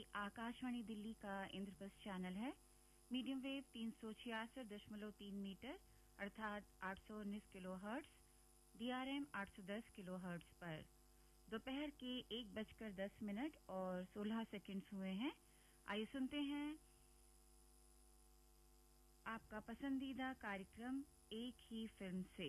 आकाशवाणी दिल्ली का इंद्रप्रस्थ चैनल है। Medium wave 366.3 metre अर्थात 819 किलोहर्ट्ज, DRM 810 किलोहर्ट्ज पर दोपहर के 1:10 और 16 सेकंड्स हुए हैं। आइए सुनते हैं आपका पसंदीदा कार्यक्रम एक ही फिल्म से।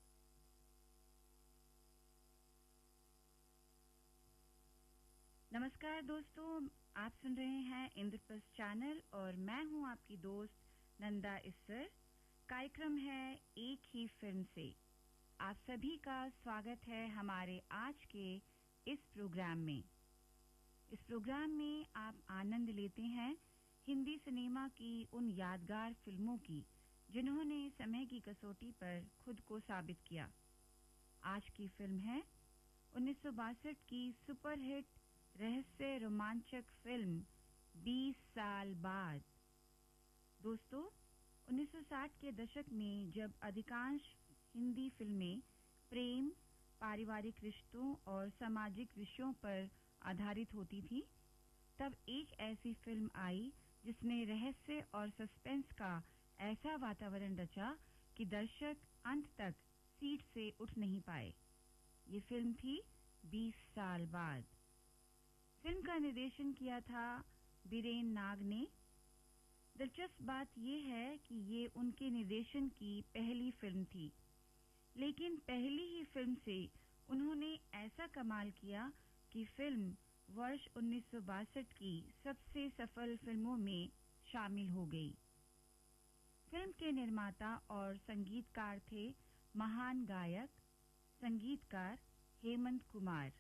नमस्कार दोस्तों, आप सुन रहे हैं इंद्रप्रस्थ चैनल और मैं हूं आपकी दोस्त नंदा इस्सर। कार्यक्रम है एक ही फिल्म से। आप सभी का स्वागत है हमारे आज के इस प्रोग्राम में। इस प्रोग्राम में आप आनंद लेते हैं हिंदी सिनेमा की उन यादगार फिल्मों की जिन्होंने समय की कसौटी पर खुद को साबित किया। आज की फिल्म है 1962 की सुपरहिट रहस्य रोमांचक फिल्म 20 साल बाद। दोस्तों, 1960 के दशक में जब अधिकांश हिंदी फिल्में प्रेम, पारिवारिक रिश्तों और सामाजिक विषयों पर आधारित होती थी, तब एक ऐसी फिल्म आई जिसने रहस्य और सस्पेंस का ऐसा वातावरण रचा कि दर्शक अंत तक सीट से उठ नहीं पाए। ये फिल्म थी 20 साल बाद। फिल्म का निर्देशन किया था बीरेन नाग ने। दिलचस्प बात यह है कि ये उनके निर्देशन की पहली फिल्म थी, लेकिन पहली ही फिल्म से उन्होंने ऐसा कमाल किया कि फिल्म वर्ष 1962 की सबसे सफल फिल्मों में शामिल हो गई। फिल्म के निर्माता और संगीतकार थे महान गायक संगीतकार हेमंत कुमार।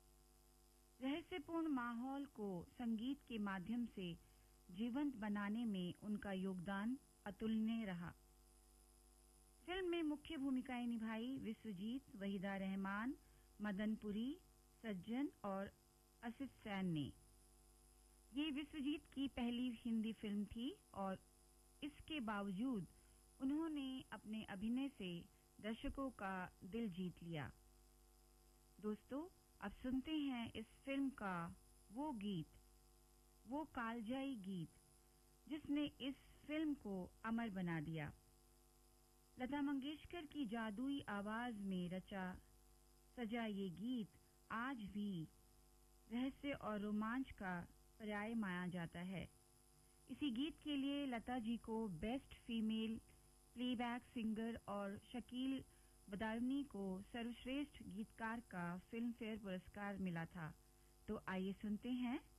रहस्यपूर्ण माहौल को संगीत के माध्यम से जीवंत बनाने में उनका योगदान अतुलनीय रहा। फिल्म में मुख्य भूमिकाएं निभाई विश्वजीत, वहीदा रहमान, मदन पुरी, सज्जन और असित सैन ने। ये विश्वजीत की पहली हिंदी फिल्म थी और इसके बावजूद उन्होंने अपने अभिनय से दर्शकों का दिल जीत लिया। दोस्तों, अब सुनते हैं इस फिल्म का वो गीत, वो कालजाई गीत जिसने इस फिल्म को अमर बना दिया। लता मंगेशकर की जादुई आवाज में रचा सजा ये गीत आज भी रहस्य और रोमांच का पर्याय माना जाता है। इसी गीत के लिए लता जी को बेस्ट फीमेल प्लेबैक सिंगर और शकील बदायूनी को सर्वश्रेष्ठ गीतकार का फिल्म फेयर पुरस्कार मिला था। तो आइए सुनते हैं